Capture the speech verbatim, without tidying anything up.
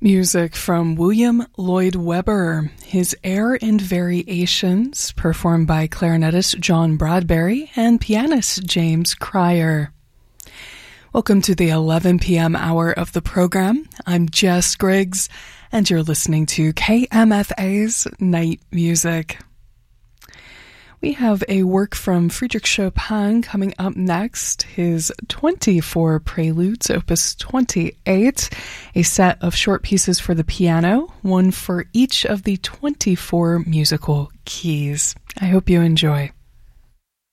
Music from William Lloyd Webber, his Air and Variations, performed by clarinetist John Bradbury and pianist James Cryer. Welcome to the eleven p.m. hour of the program. I'm Jess Griggs, and you're listening to K M F A's Night Music. We have a work from Friedrich Chopin coming up next, his twenty-four Preludes, opus twenty-eight, a set of short pieces for the piano, one for each of the twenty-four musical keys. I hope you enjoy.